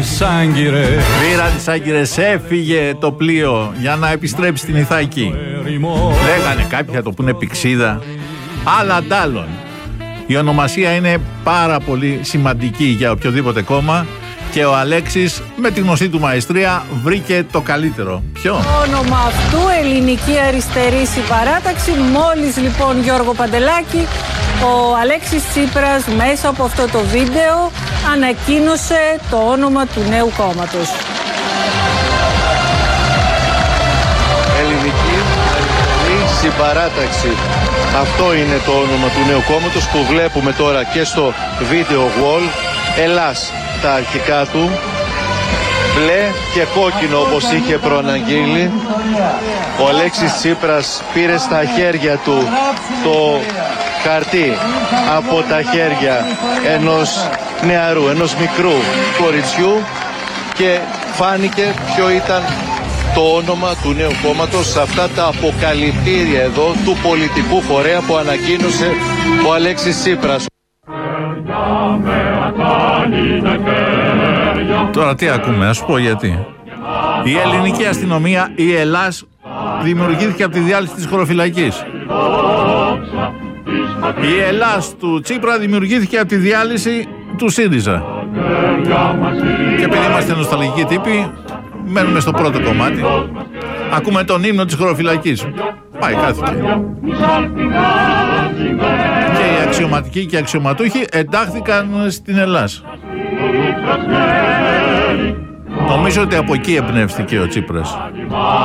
τις Άγκυρες. Πήρα τις Άγκυρες, έφυγε το πλοίο για να επιστρέψει στην Ιθάκη. Λέγανε κάποιοι θα το πούνε Πηξίδα. Αλλά αντάλλον. Η ονομασία είναι πάρα πολύ σημαντική για οποιοδήποτε κόμμα και ο Αλέξης με τη γνωστή του μαεστρία βρήκε το καλύτερο. Ποιο? Το όνομα αυτού, Ελληνική Αριστερή Συμπαράταξη. Μόλις λοιπόν, Γιώργο Παντελάκη, ο Αλέξης Τσίπρας μέσα από αυτό το βίντεο ανακοίνωσε το όνομα του νέου κόμματος. Ελληνική Αριστερή Συμπαράταξη. Αυτό είναι το όνομα του νέου κόμματος που βλέπουμε τώρα και στο video wall. Ελλάς τα αρχικά του, μπλε και κόκκινο όπως είχε προαναγγείλει. Ο Αλέξης Τσίπρας πήρε στα χέρια του το χαρτί από τα χέρια ενός νεαρού, ενός μικρού κοριτσιού και φάνηκε ποιο ήταν το όνομα του νέου κόμματος σε αυτά τα αποκαλυπτήρια εδώ του πολιτικού φορέα που ανακοίνωσε ο Αλέξης Τσίπρας. Τώρα τι ακούμε, να σου πω γιατί. Η ελληνική αστυνομία, η Ελλάς, δημιουργήθηκε από τη διάλυση της χωροφυλακής. Η Ελλάς του Τσίπρα δημιουργήθηκε από τη διάλυση του ΣΥΡΙΖΑ. Και επειδή είμαστε νοσταλγικοί τύποι, μένουμε στο πρώτο κομμάτι. Ακούμε τον ύμνο της χωροφυλακής. Πάει, κάθηκε. Και οι αξιωματικοί και οι αξιωματούχοι εντάχθηκαν στην Ελλάς. Νομίζω ότι από εκεί εμπνεύστηκε ο Τσίπρας.